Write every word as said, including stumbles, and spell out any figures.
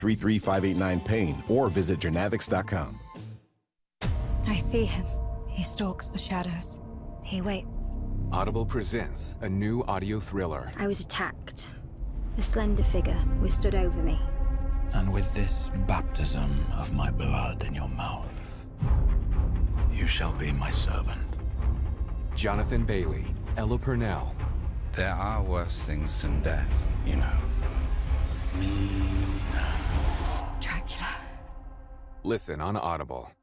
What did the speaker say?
three three five eight nine pain or visit Genavix dot com. I see him. He stalks the shadows. He waits. Audible presents a new audio thriller. I was attacked. A slender figure was stood over me. And with this baptism of my blood in your mouth, you shall be my servant. Jonathan Bailey, Ella Purnell. There are worse things than death, you know. Me. Dracula. Listen on Audible.